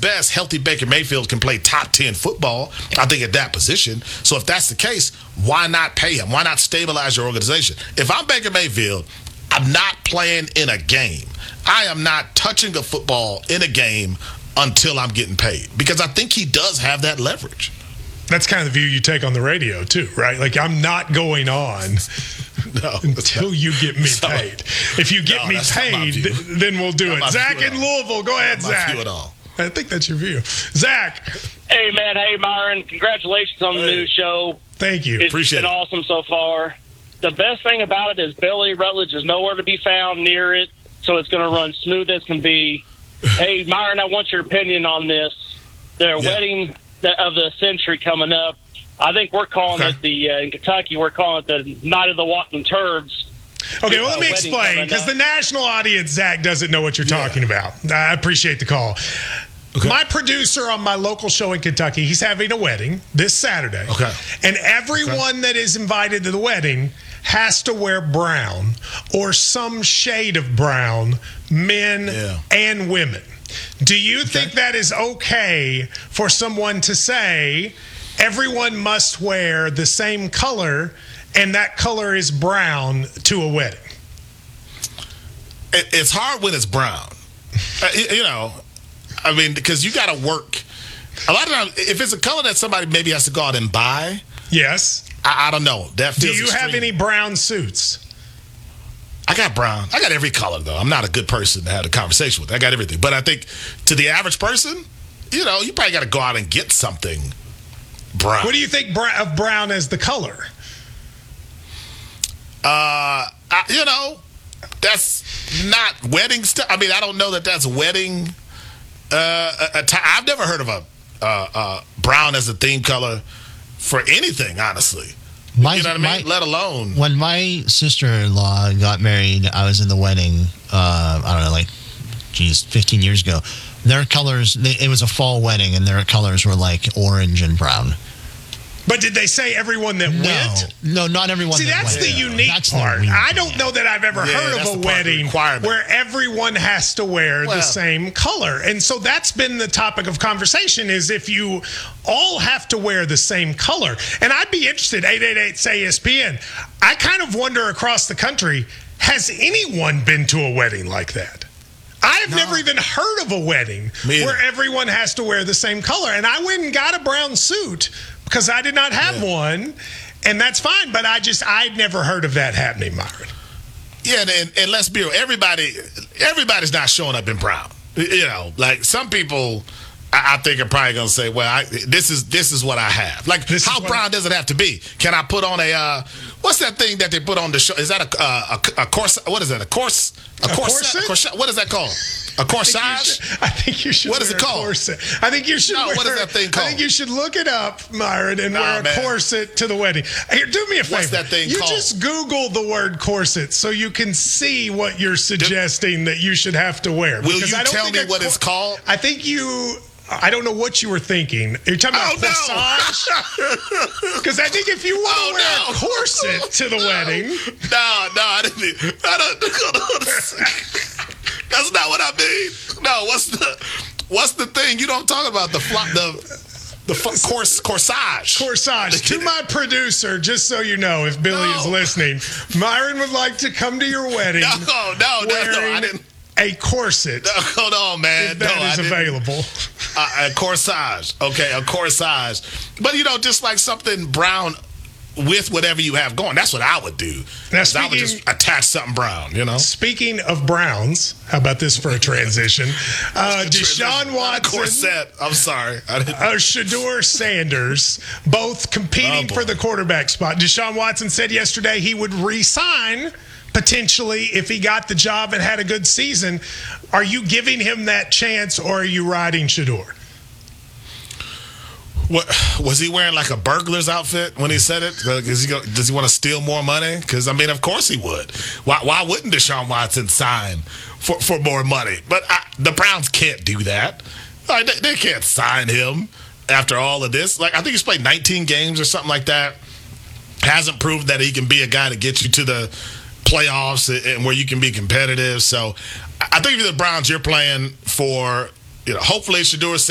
best, healthy Baker Mayfield can play top 10 football, I think, at that position. So if that's the case, why not pay him? Why not stabilize your organization? If I'm Baker Mayfield, I'm not playing in a game. I am not touching a football in a game until I'm getting paid, because I think he does have that leverage. That's kind of the view you take on the radio too, right? Like, I'm not going on until you get me paid. If you get me paid, then we'll do it. Zach in Louisville. Go ahead, Zach. View at all. I think that's your view. Zach. Hey, man. Hey, Myron. Congratulations on the new show. Thank you. It's been awesome so far. The best thing about it is Billy Rutledge is nowhere to be found near it, so it's going to run smooth as can be. Hey, Myron, I want your opinion on this. Their wedding of the century coming up. I think we're calling it in Kentucky, we're calling it the Night of the Walking Turds. Okay, well, let me explain, because the national audience, Zach, doesn't know what you're talking about. I appreciate the call. Okay. My producer on my local show in Kentucky, he's having a wedding this Saturday. Okay. And everyone that is invited to the wedding has to wear brown or some shade of brown, men and women. Do you think that is okay for someone to say everyone must wear the same color and that color is brown to a wedding? It's hard when it's brown. I mean, because you got to work. A lot of times, if it's a color that somebody maybe has to go out and buy. Yes. I don't know. That feels Do you have any brown suits? I got brown. I got every color, though. I'm not a good person to have a conversation with. I got everything. But I think to the average person, you probably got to go out and get something brown. What do you think of brown as the color? That's not wedding stuff. I mean, I don't know that that's wedding. I've never heard of a brown as a theme color for anything, honestly. You know what I mean? Let alone. When my sister-in-law got married, I was in the wedding, I don't know, 15 years ago. Their colors, it was a fall wedding, and their colors were like orange and brown. But did they say everyone that went? No, not everyone that went. See, that's the unique part. I don't know that I've ever heard of a wedding where everyone has to wear the same color. And so that's been the topic of conversation, is if you all have to wear the same color. And I'd be interested, 888-SAY-ESPN. I kind of wonder across the country, has anyone been to a wedding like that? I've never even heard of a wedding where everyone has to wear the same color. And I went and got a brown suit because I did not have one, and that's fine. But I'd never heard of that happening, Myron. Yeah, and let's be real. Everybody's not showing up in brown. Like some people, I think are probably going to say, well, this is what I have. Like, how brown does it have to be? Can I put on a what's that thing that they put on the show? Is that a corset? What is that? A corset? What is that called? A corsage? I think you should. What is it called? Corset. I think you should. What is that thing called? I think you should look it up, Myron, and wear a corset to the wedding. Here, do me a favor. What's that thing called? You just Google the word corset so you can see what you're suggesting that you should have to wear. Will you tell me what it's called? I think you. I don't know what you were thinking. You're talking about corsage? Because I think if you want to wear a corset to the wedding. No, I didn't. That's not what I mean. No, what's the thing? You know what I'm talking about? Corsage. Corsage. To my producer, just so you know, if Billy is listening, Myron would like to come to your wedding. No, I didn't. A corset. No, hold on, man. If that is available. A corsage. Okay, a corsage. But, just like something brown with whatever you have going. That's what I would do. Now, I would just attach something brown, Speaking of browns, how about this for a transition? Deshaun Watson. Corset. I'm sorry. Shedeur Sanders, both competing for the quarterback spot. Deshaun Watson said yesterday he would re-sign potentially if he got the job and had a good season. Are you giving him that chance, or are you riding Shedeur? What was he wearing, like a burglar's outfit when he said it? Does he want to steal more money? Because I mean, of course he would. Why wouldn't Deshaun Watson sign for more money? But the Browns can't do that. They can't sign him after all of this. Like, I think he's played 19 games or something like that. Hasn't proved that he can be a guy to get you to the playoffs and where you can be competitive. So I think if you're the Browns, you're playing for, hopefully Shedeur